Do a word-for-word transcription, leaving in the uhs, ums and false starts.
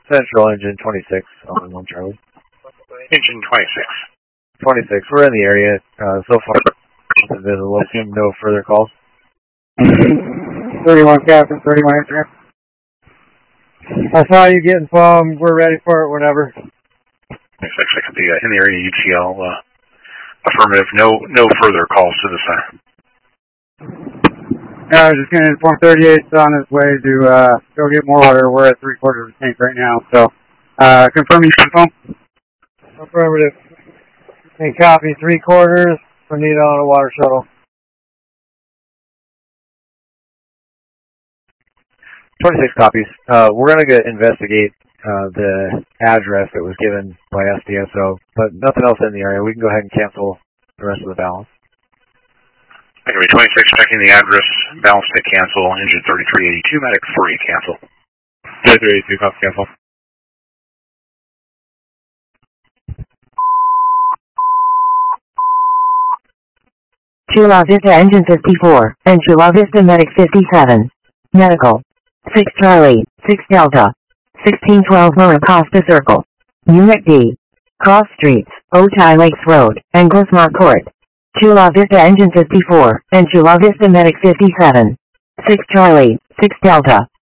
Central, engine twenty-six on one Charlie. Engine twenty-six. twenty-six, we're in the area uh, so far. Nothing visible, no further calls. thirty-one Captain, thirty-one Instagram. I saw you getting foam. We're ready for it, whatever. twenty-six, I could be uh, in the area U T L. Uh, affirmative, no no further calls to the center. Yeah, I was just going to inform thirty-eight's on his way to uh, go get more water. We're at three quarters of the tank right now, so uh, confirming phone. Affirmative. And copy three quarters. We need on a water shuttle. twenty-six copies. Uh, we're going to go investigate uh, the address that was given by S D S O, but nothing else in the area. We can go ahead and cancel the rest of the balance. I can be twenty-six, checking the address, balance to cancel, engine thirty-three eighty-two, medic three, cancel. thirty-three eighty-two, copy, cancel. Chula Vista engine fifty-four, and Chula Vista medic fifty-seven. Medical. six Charlie, six Delta. sixteen twelve Maracasta Circle. Unit D. Cross Streets, Otay Lakes Road, and Gosmar Court. Chula Vista engine fifty-four, and Chula Vista medic fifty-seven. six Charlie, six Delta.